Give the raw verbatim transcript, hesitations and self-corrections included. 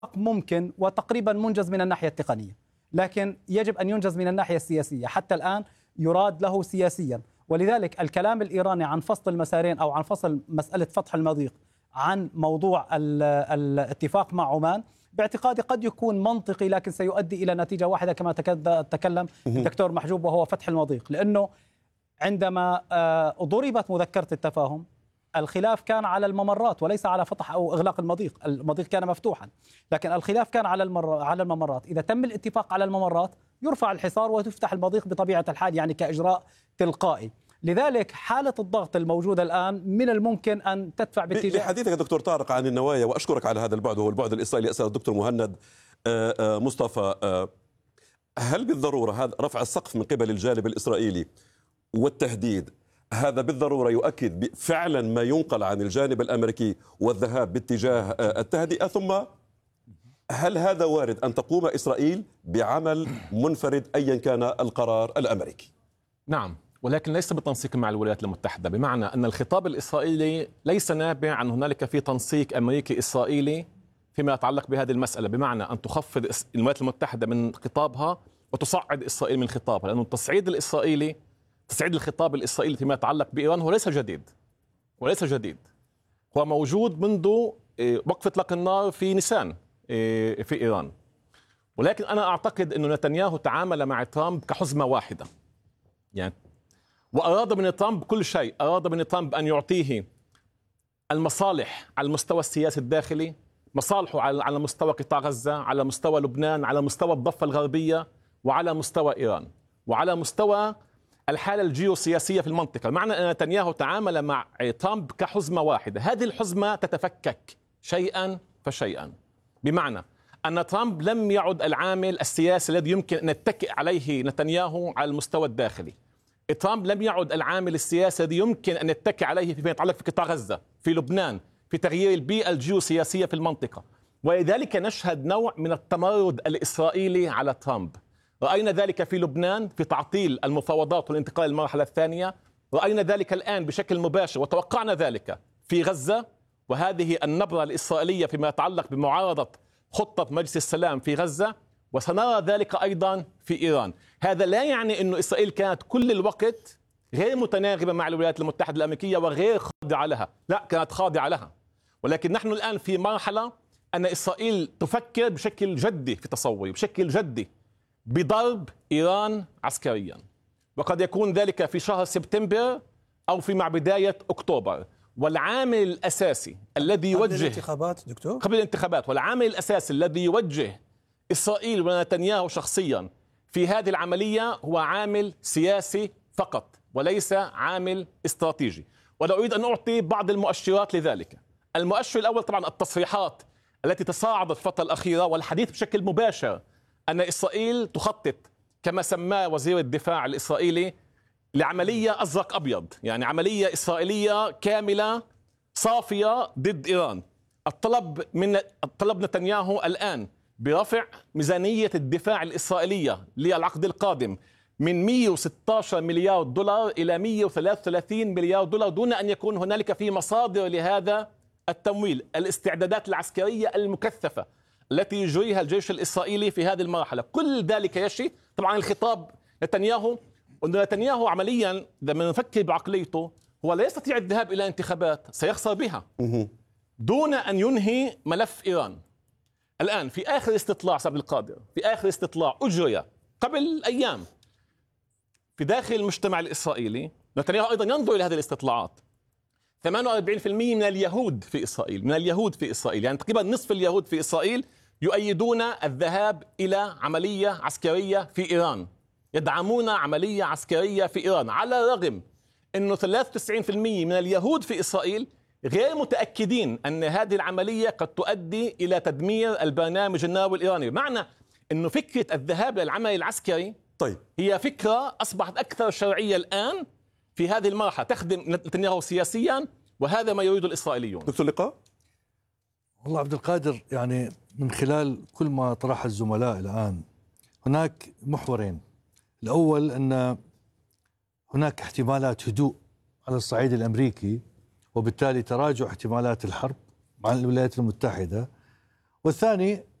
ممكن وتقريبا منجز من الناحية التقنية، لكن يجب أن ينجز من الناحية السياسية. حتى الآن يراد له سياسيا، ولذلك الكلام الإيراني عن فصل المسارين أو عن فصل مسألة فتح المضيق عن موضوع الاتفاق مع عمان باعتقادي قد يكون منطقي، لكن سيؤدي إلى نتيجة واحدة كما تكلم الدكتور محجوب، وهو فتح المضيق. لأنه عندما ضربت مذكرة التفاهم الخلاف كان على الممرات وليس على فتح أو إغلاق المضيق. المضيق كان مفتوحا، لكن الخلاف كان على المر... على الممرات. إذا تم الاتفاق على الممرات يرفع الحصار وتفتح المضيق بطبيعة الحال، يعني كإجراء تلقائي. لذلك حالة الضغط الموجودة الآن من الممكن أن تدفع باتجاه. بحديثك يا دكتور طارق عن النوايا، وأشكرك على هذا البعد وهو البعد الإسرائيلي، أسأل الدكتور مهند مصطفى، هل بالضرورة هذا رفع السقف من قبل الجانب الإسرائيلي والتهديد هذا بالضرورة يؤكد فعلا ما ينقل عن الجانب الأمريكي والذهاب باتجاه التهدئة؟ ثم هل هذا وارد أن تقوم إسرائيل بعمل منفرد أيا كان القرار الأمريكي؟ نعم، ولكن ليس بالتنسيق مع الولايات المتحدة، بمعنى أن الخطاب الإسرائيلي ليس نابع عن هنالك في تنسيق أمريكي إسرائيلي فيما يتعلق بهذه المسألة، بمعنى أن تخفض الولايات المتحدة من خطابها وتصعد إسرائيل من خطابها، لأن التصعيد الإسرائيلي تصعيد الخطاب الإسرائيلي فيما يتعلق بإيران هو ليس جديد، وليس جديد، هو موجود منذ وقف إطلاق النار في نيسان في إيران. ولكن أنا أعتقد أن نتنياهو تعامل مع ترامب كحزمة واحدة، يعني وأراد من ترامب كل شيء، أراد من ترامب أن يعطيه المصالح على المستوى السياسي الداخلي، مصالحه على مستوى قطاع غزة، على مستوى لبنان، على مستوى الضفة الغربية، وعلى مستوى إيران، وعلى مستوى الحالة الجيوسياسية في المنطقة. معنى أن نتنياهو تعامل مع ترامب كحزمة واحدة، هذه الحزمة تتفكك شيئا فشيئا، بمعنى أن ترامب لم يعد العامل السياسي الذي يمكن أن يتكئ عليه نتنياهو على المستوى الداخلي. ترامب لم يعد العامل السياسي الذي يمكن أن يتكئ عليه فيما يتعلق في قطاع غزة، في لبنان، في تغيير البيئة الجيوسياسية في المنطقة. ولذلك نشهد نوع من التمرد الإسرائيلي على ترامب. رأينا ذلك في لبنان في تعطيل المفاوضات والانتقال للمرحلة الثانية، رأينا ذلك الآن بشكل مباشر وتوقعنا ذلك في غزة، وهذه النبرة الإسرائيلية فيما يتعلق بمعارضة خطة مجلس السلام في غزة، وسنرى ذلك أيضا في إيران. هذا لا يعني أن إسرائيل كانت كل الوقت غير متناغمة مع الولايات المتحدة الأمريكية وغير خاضعة لها، لا، كانت خاضعة لها. ولكن نحن الآن في مرحلة أن إسرائيل تفكر بشكل جدي، في تصوري بشكل جدي، بضرب إيران عسكريا، وقد يكون ذلك في شهر سبتمبر أو في مع بداية أكتوبر. والعامل الأساسي الذي يوجه قبل الانتخابات دكتور قبل الانتخابات والعامل الأساسي الذي يوجه إسرائيل ونتنياهو شخصيا في هذه العملية هو عامل سياسي فقط وليس عامل استراتيجي. ولا أريد أن أعطي بعض المؤشرات لذلك. المؤشر الأول طبعا التصريحات التي تصاعدت الفترة الأخيرة والحديث بشكل مباشر أن إسرائيل تخطط كما سماه وزير الدفاع الإسرائيلي لعملية أزرق أبيض، يعني عملية إسرائيلية كاملة صافية ضد إيران. الطلب من الطلب نتنياهو الآن برفع ميزانية الدفاع الإسرائيلية للعقد القادم من مئة وستة عشر مليار دولار إلى مئة وثلاثة وثلاثين مليار دولار، دون أن يكون هنالك في مصادر لهذا التمويل. الاستعدادات العسكرية المكثفة التي يجريها الجيش الإسرائيلي في هذه المرحلة، كل ذلك يشي طبعا الخطاب نتنياهو. ونتنياهو عمليا لما نفكر بعقليته هو لا يستطيع الذهاب إلى انتخابات سيخسر بها دون أن ينهي ملف إيران. الآن في آخر استطلاع سعد القادر، في آخر استطلاع أجري قبل أيام في داخل المجتمع الإسرائيلي، نتنياهو أيضا ينظر إلى هذه الاستطلاعات، ثمانية وأربعين بالمئة من اليهود في إسرائيل من اليهود في إسرائيل يعني تقريبا نصف اليهود في إسرائيل يؤيدون الذهاب إلى عملية عسكرية في إيران، يدعمون عملية عسكرية في إيران، على الرغم أنه ثلاثة وتسعين بالمئة من اليهود في إسرائيل غير متأكدين أن هذه العملية قد تؤدي إلى تدمير البرنامج النووي الإيراني. معنى أنه فكرة الذهاب للعمل العسكري طيب هي فكرة أصبحت أكثر شرعية الآن في هذه المرحلة، تخدم نتنياهو سياسيا، وهذا ما يريد الإسرائيليون. دكتور لقاء. والله عبد القادر، يعني من خلال كل ما طرح الزملاء الآن هناك محورين. الأول أن هناك احتمالات هدوء على الصعيد الأمريكي، وبالتالي تراجع احتمالات الحرب مع الولايات المتحدة، والثاني